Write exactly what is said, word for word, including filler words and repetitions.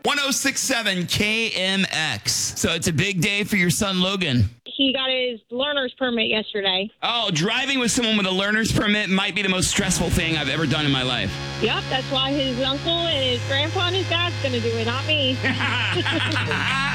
one oh six point seven K M X. So it's a big day for your son, Logan. He got his learner's permit yesterday. Oh, driving with someone with a learner's permit might be the most stressful thing I've ever done in my life. Yep, that's why his uncle and his grandpa and his dad's going to do it, not me.